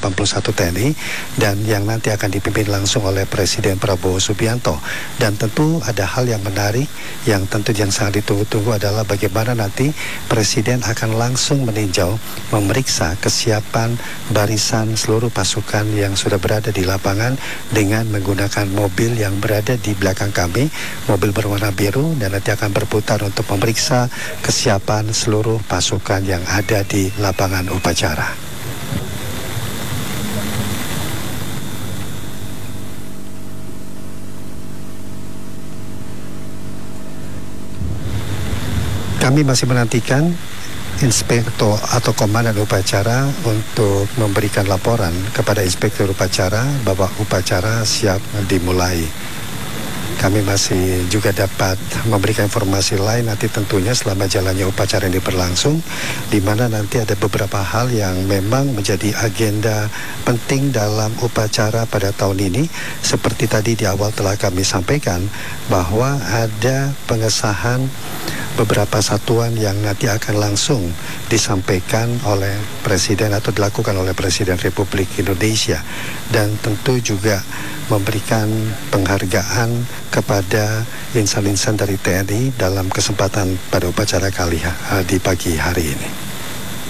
ke-81 TNI dan yang nanti akan dipimpin langsung oleh Presiden Prabowo Subianto. Dan tentu ada hal yang menarik yang tentu yang sangat ditunggu-tunggu adalah bagaimana nanti Presiden akan langsung meninjau, memeriksa kesiapan barisan seluruh pasukan yang sudah berada di lapangan dengan menggunakan mobil yang berada di belakang kami, mobil berwarna biru, dan nanti akan berputar untuk memeriksa kesiapan seluruh pasukan yang ada di lapangan upacara. Kami masih menantikan inspektur atau komandan upacara untuk memberikan laporan kepada inspektur upacara bahwa upacara siap dimulai. Kami masih juga dapat memberikan informasi lain nanti tentunya selama jalannya upacara ini berlangsung, di mana nanti ada beberapa hal yang memang menjadi agenda penting dalam upacara pada tahun ini. Seperti tadi di awal telah kami sampaikan bahwa ada pengesahan beberapa satuan yang nanti akan langsung disampaikan oleh Presiden atau dilakukan oleh Presiden Republik Indonesia, dan tentu juga memberikan penghargaan kepada insan-insan dari TNI dalam kesempatan pada upacara di pagi hari ini.